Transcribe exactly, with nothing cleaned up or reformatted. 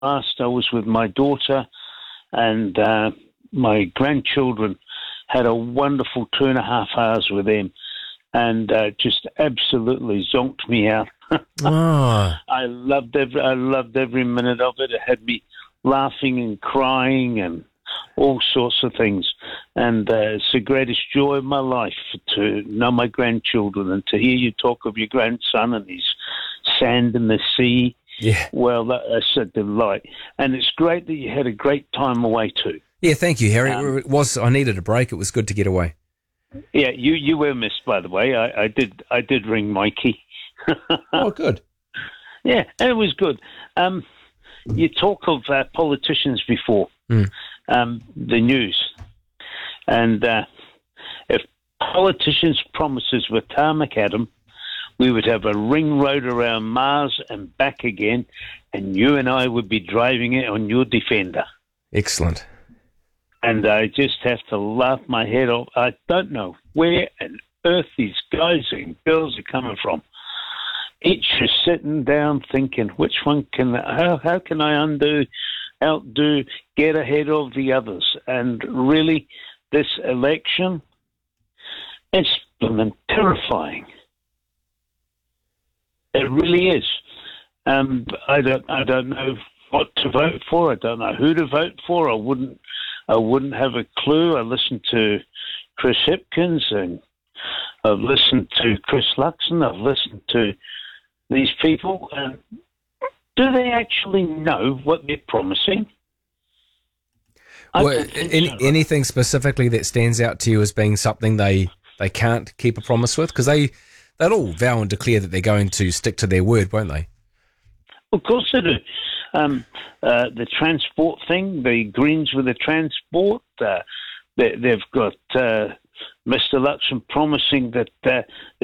last I was with my daughter and uh, my grandchildren. Had a wonderful two and a half hours with them, and uh, just absolutely zonked me out. Oh. I loved every I loved every minute of it. It had me laughing and crying and all sorts of things. And uh, it's the greatest joy of my life to know my grandchildren and to hear you talk of your grandson and his sand in the sea. Yeah. Well, that, that's a delight. And it's great that you had a great time away too. Yeah, thank you, Harry. Um, it was I needed a break. It was good to get away. Yeah, you, you were missed, by the way. I, I did I did ring Mikey. Oh, good. Yeah, and it was good. Um, you talk of uh, politicians before, mm. um, the news. And uh, if politicians' promises were tarmac, Adam, we would have a ring road around Mars and back again, and you and I would be driving it on your Defender. Excellent. And I just have to laugh my head off. I don't know where on earth these guys and girls are coming from. Each is sitting down thinking, which one can, how, how can I undo, outdo, get ahead of the others? And really, this election, it's been terrifying. It really is. Um, I don't, I don't know what to vote for. I don't know who to vote for. I wouldn't, I wouldn't have a clue. I listened to Chris Hipkins and I've listened to Chris Luxon. I've listened to these people. Uh, do they actually know what they're promising? I Well, don't think any, so. anything specifically that stands out to you as being something they, they can't keep a promise with? Because they, they'll all vow and declare that they're going to stick to their word, won't they? Of course they do. Um, uh, the transport thing, the Greens with the transport, uh, they, they've got uh, Mister Luxon promising that uh,